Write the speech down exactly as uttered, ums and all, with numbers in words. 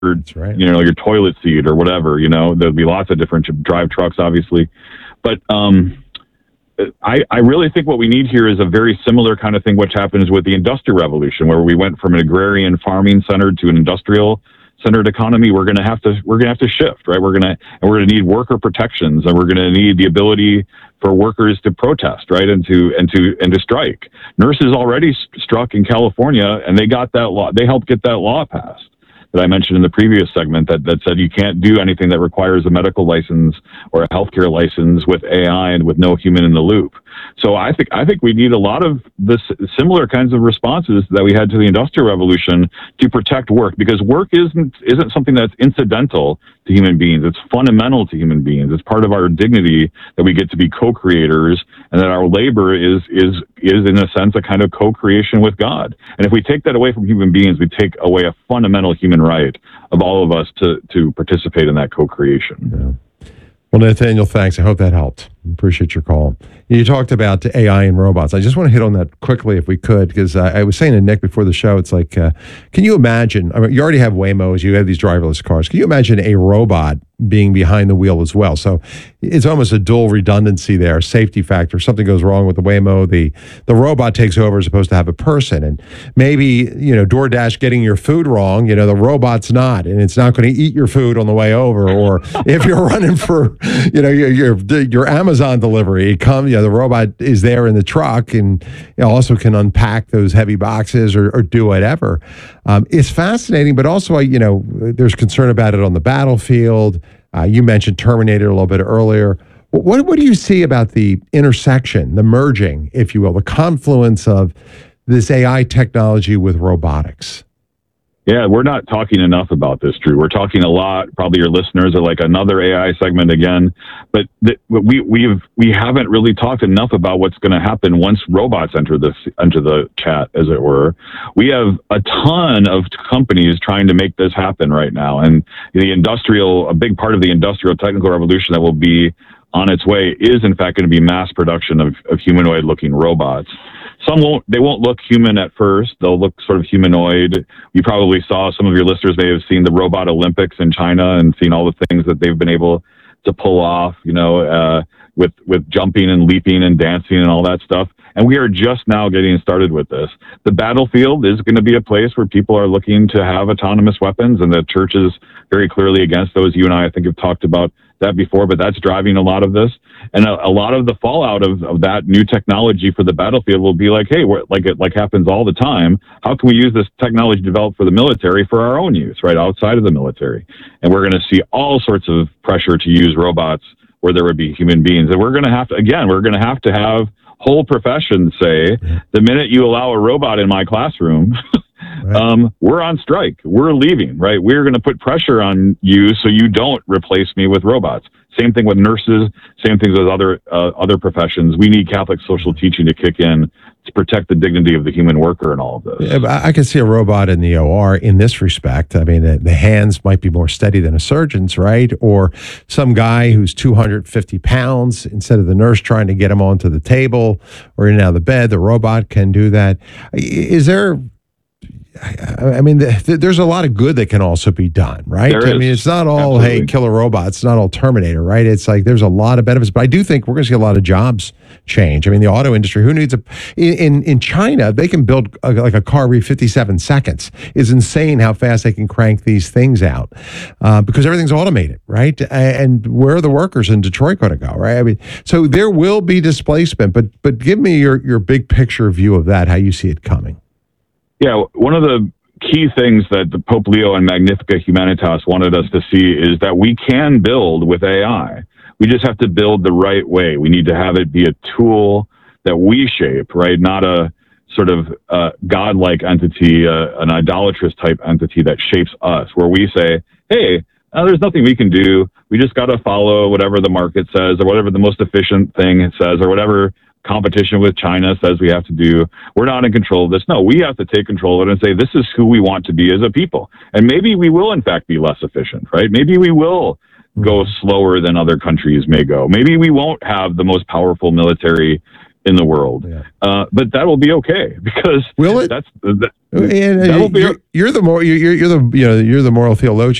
That's right. you know, your toilet seat or whatever. You know, there'll be lots of different drive trucks, obviously, but um, I, I really think what we need here is a very similar kind of thing, which happens with the Industrial Revolution, where we went from an agrarian farming centered to an industrial centered economy. We're going to have to we're going to have to shift, right? We're going to and we're going to need worker protections, and we're going to need the ability for workers to protest, right, and to and to and to strike. Nurses already st- struck in California, and they got that law. They helped get that law passed that I mentioned in the previous segment that, that said you can't do anything that requires a medical license or a healthcare license with A I and with no human in the loop. So I think I think we need a lot of the similar kinds of responses that we had to the Industrial Revolution to protect work, because work isn't isn't something that's incidental to human beings. It's fundamental to human beings. It's part of our dignity that we get to be co-creators, and that our labor is is is in a sense a kind of co-creation with God. And if we take that away from human beings, we take away a fundamental human right of all of us to to participate in that co-creation. Yeah. Well, Nathaniel, thanks. I hope that helped. Appreciate your call. You talked about A I and robots. I just want to hit on that quickly if we could, because uh, I was saying to Nick before the show, it's like, uh, can you imagine, I mean, you already have Waymos, you have these driverless cars. Can you imagine a robot being behind the wheel as well? So it's almost a dual redundancy there, safety factor. Something goes wrong with the Waymo, the, the robot takes over as opposed to have a person. And maybe, you know, DoorDash getting your food wrong, you know, the robot's not, and it's not going to eat your food on the way over. Or if you're running for, you know, your, your, your Amazon delivery, it comes, you know, the robot is there in the truck, and you know, also can unpack those heavy boxes or, or do whatever. Um, it's fascinating, but also, you know, there's concern about it on the battlefield. Uh, you mentioned Terminator a little bit earlier. What, what do you see about the intersection, the merging, if you will, the confluence of this A I technology with robotics? Yeah, we're not talking enough about this, Drew. We're talking a lot. Probably your listeners are like another A I segment again, but th- we we've we haven't really talked enough about what's going to happen once robots enter this enter the chat, as it were. We have a ton of companies trying to make this happen right now, and the industrial, a big part of the industrial technical revolution that will be on its way is, in fact, going to be mass production of, of humanoid-looking robots. Some won't, they won't look human at first. They'll look sort of humanoid. You probably saw, some of your listeners may have seen the Robot Olympics in China and seen all the things that they've been able to pull off, you know, uh, with, with jumping and leaping and dancing and all that stuff. And we are just now getting started with this. The battlefield is going to be a place where people are looking to have autonomous weapons, and the church is very clearly against those. You and I, I think, have talked about that before, but that's driving a lot of this. And a, a lot of the fallout of, of that new technology for the battlefield will be like, hey, we're, like it like happens all the time, how can we use this technology developed for the military for our own use, right, outside of the military? And we're going to see all sorts of pressure to use robots where there would be human beings. And we're going to have to, again, we're going to have to have whole professions say, the minute you allow a robot in my classroom, right. um, we're on strike. We're leaving, right? We're going to put pressure on you so you don't replace me with robots. Same thing with nurses, same things with other uh, other professions. We need Catholic social teaching to kick in to protect the dignity of the human worker in all of this. Yeah, I can see a robot in the O R in this respect. I mean, the hands might be more steady than a surgeon's, right? Or some guy who's two hundred fifty pounds, instead of the nurse trying to get him onto the table or in and out of the bed, the robot can do that. Is there... I mean, there's a lot of good that can also be done, right? There I is. mean, it's not all, Absolutely. hey, kill a robot. It's not all Terminator, right? It's like there's a lot of benefits, but I do think we're going to see a lot of jobs change. I mean, the auto industry, who needs a... In, in, in China, they can build a, like a car every fifty-seven seconds. It's insane how fast they can crank these things out uh, because everything's automated, right? And where are the workers in Detroit going to go, right? I mean, so there will be displacement, but but give me your, your big picture view of that, how you see it coming. Yeah, one of the key things that the Pope Leo and Magnificat Humanitas wanted us to see is that we can build with A I. We just have to build the right way. We need to have it be a tool that we shape, right? Not a sort of uh, godlike entity, uh, an idolatrous type entity that shapes us, where we say, hey, uh, there's nothing we can do. We just got to follow whatever the market says or whatever the most efficient thing it says or whatever competition with China says we have to do. We're not in control of this. No, we have to take control of it and say, this is who we want to be as a people. And maybe we will, in fact, be less efficient, right? Maybe we will go slower than other countries may go. Maybe we won't have the most powerful military in the world. Yeah. Uh, but that will be okay because will it? That's that, and, that will be. You're, you're the more you're you're the you know you're the moral theologian.